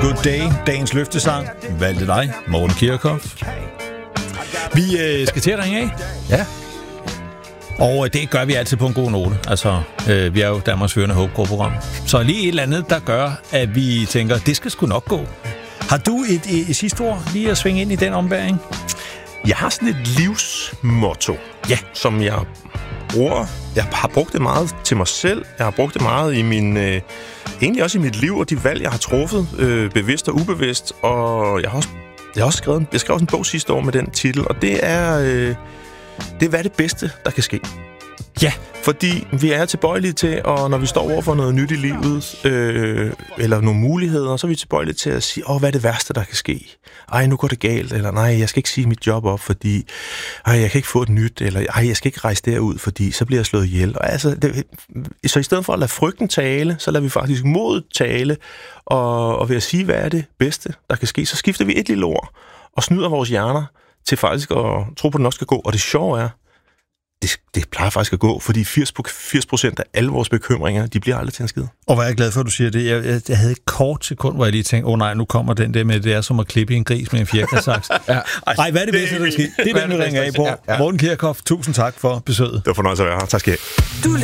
Good Day, dagens løftesang. Valgte dig, Morten Kirchhoff. Vi skal til at ringe af. Ja. Og det gør vi altid på en god note. Altså, vi er jo Danmarks førende håbgruppe-program. Så lige et eller andet, der gør, at vi tænker, det skal sgu nok gå. Har du et sidste ord lige at svinge ind i den ombæring? Jeg har sådan et livsmotto, ja, som jeg bruger. Jeg har brugt det meget til mig selv. Jeg har brugt det meget i min... egentlig også i mit liv og de valg, jeg har truffet, bevidst og ubevidst. Og jeg skrev også en bog sidste år med den titel, og det er hvad er det bedste, der kan ske. Ja. Fordi vi er tilbøjelige til, og når vi står over for noget nyt i livet, eller nogle muligheder, så er vi tilbøjelige til at sige, hvad er det værste, der kan ske? Ej, nu går det galt, eller nej, jeg skal ikke sige mit job op, fordi jeg kan ikke få et nyt, eller jeg skal ikke rejse derud, fordi så bliver jeg slået ihjel. Og så i stedet for at lade frygten tale, så lader vi faktisk modet tale, og ved at sige, hvad er det bedste, der kan ske, så skifter vi et lille ord, og snyder vores hjerner til faktisk at tro på, at det nok skal gå. Og det sjove er, det plejer faktisk at gå, fordi 80% af alle vores bekymringer, de bliver aldrig til en skid. Og hvor er jeg glad for, at du siger det. Jeg havde et kort sekund, hvor jeg lige tænkte, nej, nu kommer den der med, det er som at klippe en gris med en fjerkræsaks. Ja. Ej, hvad er det bedste, der sker? Det er den, vi ringer af på. Ja. Morten Kirchhoff, tusind tak for besøget. Det var fornøjelse at være her. Tak skal I have.